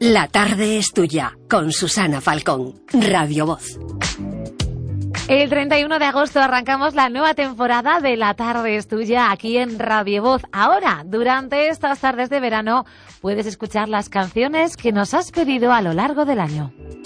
La tarde es tuya, con Susana Falcón, Radio Voz. El 31 de agosto arrancamos la nueva temporada de La tarde es tuya aquí en Radio Voz. Ahora, durante estas tardes de verano, puedes escuchar las canciones que nos has pedido a lo largo del año.